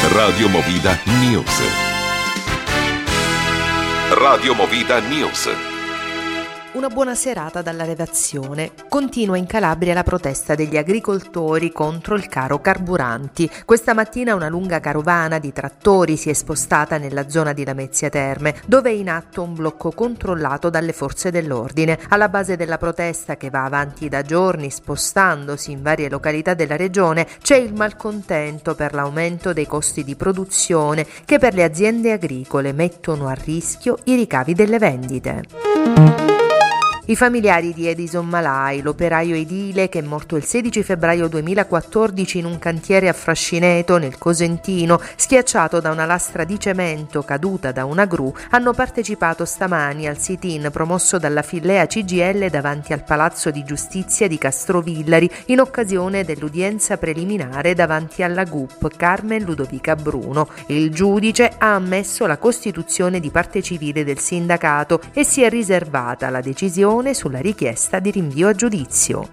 Radio Movida News. Radio Movida News. Una buona serata dalla redazione. Continua in Calabria la protesta degli agricoltori contro il caro carburanti. Questa mattina una lunga carovana di trattori si è spostata nella zona di Lamezia Terme, dove è in atto un blocco controllato dalle forze dell'ordine. Alla base della protesta, che va avanti da giorni spostandosi in varie località della regione, c'è il malcontento per l'aumento dei costi di produzione che per le aziende agricole mettono a rischio i ricavi delle vendite. I familiari di Edison Malai, l'operaio edile che è morto il 16 febbraio 2014 in un cantiere a Frascineto, nel Cosentino, schiacciato da una lastra di cemento caduta da una gru, hanno partecipato stamani al sit-in promosso dalla Fillea CGIL davanti al Palazzo di Giustizia di Castrovillari in occasione dell'udienza preliminare davanti alla GUP Carmen Ludovica Bruno. Il giudice ha ammesso la costituzione di parte civile del sindacato e si è riservata la decisione sulla richiesta di rinvio a giudizio.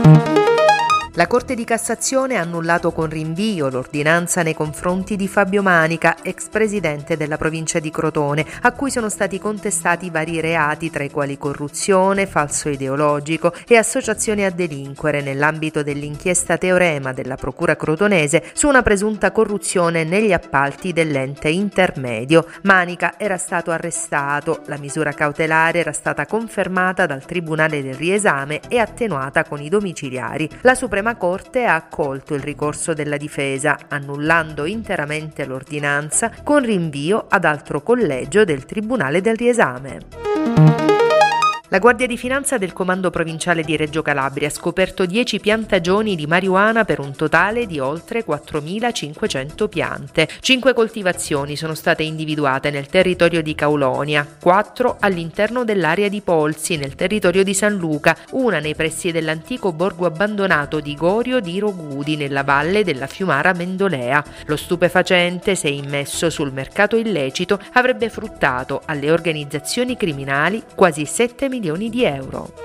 La Corte di Cassazione ha annullato con rinvio l'ordinanza nei confronti di Fabio Manica, ex presidente della provincia di Crotone, a cui sono stati contestati vari reati, tra i quali corruzione, falso ideologico e associazione a delinquere, nell'ambito dell'inchiesta Teorema della Procura crotonese su una presunta corruzione negli appalti dell'ente intermedio. Manica era stato arrestato, la misura cautelare era stata confermata dal Tribunale del Riesame e attenuata con i domiciliari. La Suprema Corte ha accolto il ricorso della difesa, annullando interamente l'ordinanza con rinvio ad altro collegio del Tribunale del Riesame. La Guardia di Finanza del Comando Provinciale di Reggio Calabria ha scoperto 10 piantagioni di marijuana per un totale di oltre 4.500 piante. 5 coltivazioni sono state individuate nel territorio di Caulonia, 4 all'interno dell'area di Polsi, nel territorio di San Luca, una nei pressi dell'antico borgo abbandonato di Gorio di Rogudi, nella valle della Fiumara Mendolea. Lo stupefacente, se immesso sul mercato illecito, avrebbe fruttato alle organizzazioni criminali quasi 7 milioni di euro.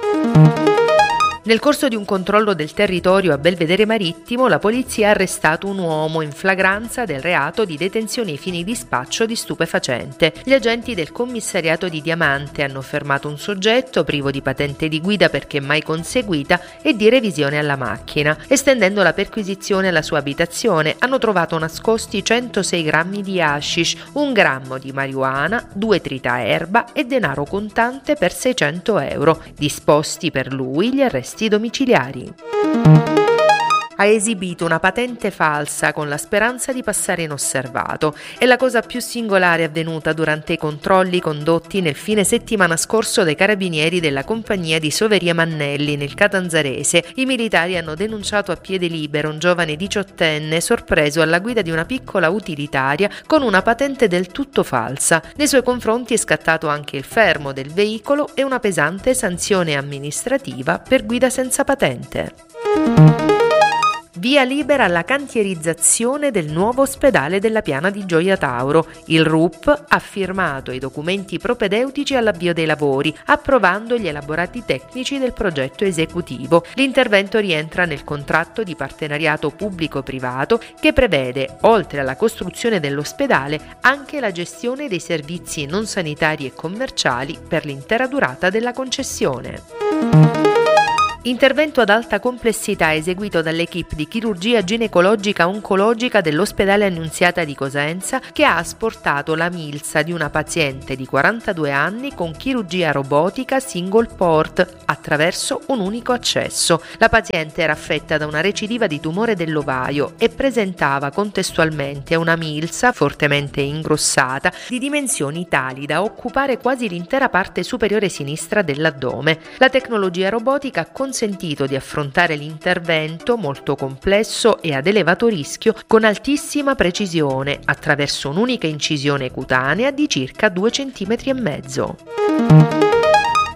Nel corso di un controllo del territorio a Belvedere Marittimo, la polizia ha arrestato un uomo in flagranza del reato di detenzione ai fini di spaccio di stupefacente. Gli agenti del commissariato di Diamante hanno fermato un soggetto privo di patente di guida perché mai conseguita e di revisione alla macchina. Estendendo la perquisizione alla sua abitazione, hanno trovato nascosti 106 grammi di hashish, 1 grammo di marijuana, 2 trita erba e denaro contante per 600 euro. Disposti per lui gli arresti domiciliari. Ha esibito una patente falsa con la speranza di passare inosservato. È la cosa più singolare avvenuta durante i controlli condotti nel fine settimana scorso dai carabinieri della compagnia di Soveria Mannelli nel Catanzarese. I militari hanno denunciato a piede libero un giovane 18enne sorpreso alla guida di una piccola utilitaria con una patente del tutto falsa. Nei suoi confronti è scattato anche il fermo del veicolo e una pesante sanzione amministrativa per guida senza patente. Via libera alla cantierizzazione del nuovo ospedale della Piana di Gioia Tauro. Il RUP ha firmato i documenti propedeutici all'avvio dei lavori, approvando gli elaborati tecnici del progetto esecutivo. L'intervento rientra nel contratto di partenariato pubblico-privato che prevede, oltre alla costruzione dell'ospedale, anche la gestione dei servizi non sanitari e commerciali per l'intera durata della concessione. Intervento ad alta complessità eseguito dall'equipe di chirurgia ginecologica oncologica dell'ospedale Annunziata di Cosenza, che ha asportato la milza di una paziente di 42 anni con chirurgia robotica single port attraverso un unico accesso. La paziente era affetta da una recidiva di tumore dell'ovaio e presentava contestualmente una milza fortemente ingrossata di dimensioni tali da occupare quasi l'intera parte superiore sinistra dell'addome. La tecnologia robotica ha consentito di affrontare l'intervento molto complesso e ad elevato rischio con altissima precisione attraverso un'unica incisione cutanea di circa 2,5 cm.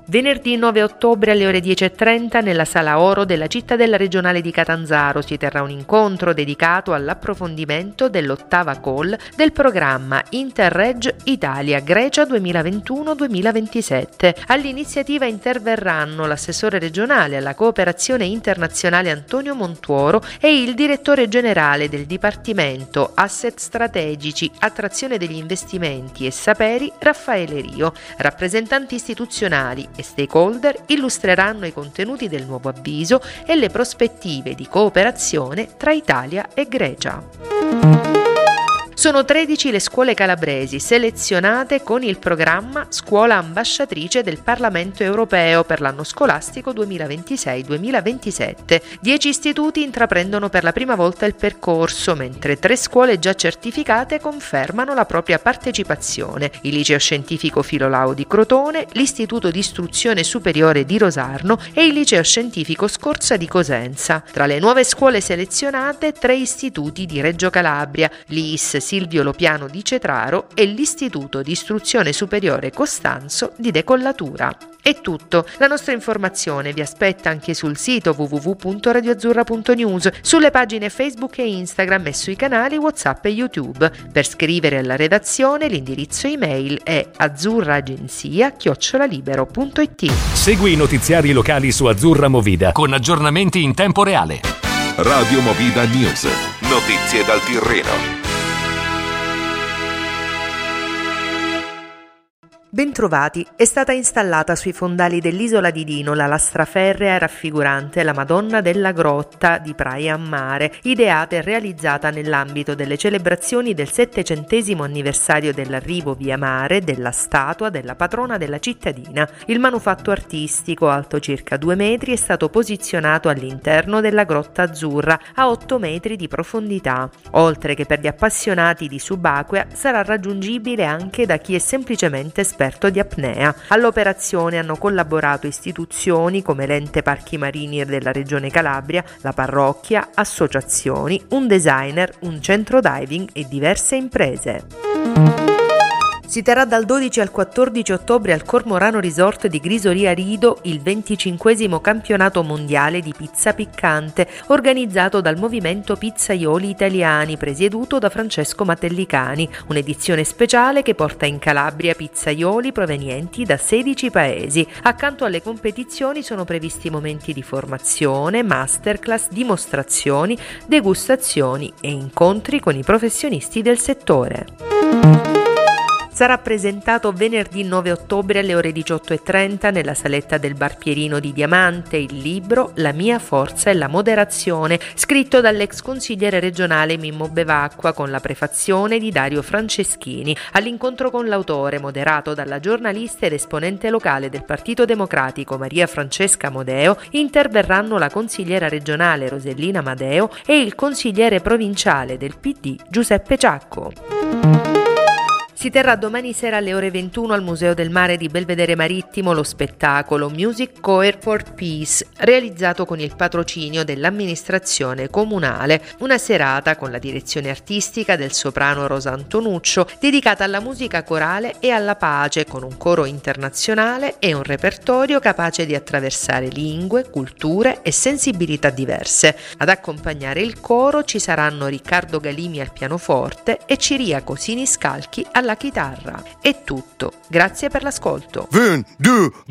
Venerdì 9 ottobre alle ore 10:30 nella Sala Oro della Cittadella Regionale di Catanzaro si terrà un incontro dedicato all'approfondimento dell'8ª call del programma Interreg Italia-Grecia 2021-2027. All'iniziativa interverranno l'assessore regionale alla cooperazione internazionale Antonio Montuoro e il direttore generale del Dipartimento Asset Strategici, Attrazione degli Investimenti e Saperi Raffaele Rio. Rappresentanti istituzionali e stakeholder illustreranno i contenuti del nuovo avviso e le prospettive di cooperazione tra Italia e Grecia. Sono 13 le scuole calabresi selezionate con il programma Scuola Ambasciatrice del Parlamento Europeo per l'anno scolastico 2026-2027. 10 istituti intraprendono per la prima volta il percorso, mentre 3 scuole già certificate confermano la propria partecipazione: il Liceo Scientifico Filolau di Crotone, l'Istituto di Istruzione Superiore di Rosarno e il Liceo Scientifico Scorza di Cosenza. Tra le nuove scuole selezionate, 3 istituti di Reggio Calabria, l'IS Silvio Lopiano di Cetraro e l'Istituto di Istruzione Superiore Costanzo di Decollatura. È tutto. La nostra informazione vi aspetta anche sul sito www.radioazzurra.news, sulle pagine Facebook e Instagram e sui canali WhatsApp e YouTube. Per scrivere alla redazione l'indirizzo email è azzurraagenzia@libero.it. Segui i notiziari locali su Azzurra Movida con aggiornamenti in tempo reale. Radio Movida News. Notizie dal Tirreno. Bentrovati, è stata installata sui fondali dell'isola di Dino la lastra ferrea raffigurante la Madonna della Grotta di Praia a Mare, ideata e realizzata nell'ambito delle celebrazioni del 700° anniversario dell'arrivo via mare della statua della patrona della cittadina. Il manufatto artistico, alto circa 2 metri, è stato posizionato all'interno della Grotta Azzurra a 8 metri di profondità. Oltre che per gli appassionati di subacquea, sarà raggiungibile anche da chi è semplicemente esperto di apnea. All'operazione hanno collaborato istituzioni come l'Ente Parchi Marini della Regione Calabria, la parrocchia, associazioni, un designer, un centro diving e diverse imprese. Si terrà dal 12 al 14 ottobre al Cormorano Resort di Grisoria Rido il 25° campionato mondiale di pizza piccante, organizzato dal Movimento Pizzaioli Italiani, presieduto da Francesco Matellicani, un'edizione speciale che porta in Calabria pizzaioli provenienti da 16 paesi. Accanto alle competizioni sono previsti momenti di formazione, masterclass, dimostrazioni, degustazioni e incontri con i professionisti del settore. Sarà presentato venerdì 9 ottobre alle ore 18:30 nella saletta del Bar Pierino di Diamante il libro La mia forza e la moderazione, scritto dall'ex consigliere regionale Mimmo Bevacqua con la prefazione di Dario Franceschini. All'incontro con l'autore, moderato dalla giornalista ed esponente locale del Partito Democratico Maria Francesca Modeo, interverranno la consigliera regionale Rosellina Madeo e il consigliere provinciale del PD Giuseppe Ciacco. Si terrà domani sera alle ore 21 al Museo del Mare di Belvedere Marittimo lo spettacolo Music Choir for Peace, realizzato con il patrocinio dell'amministrazione comunale, una serata con la direzione artistica del soprano Rosa Antonuccio, dedicata alla musica corale e alla pace, con un coro internazionale e un repertorio capace di attraversare lingue, culture e sensibilità diverse. Ad accompagnare il coro ci saranno Riccardo Galimi al pianoforte e Ciriaco Siniscalchi alla chitarra. È tutto. Grazie per l'ascolto. 1, 2,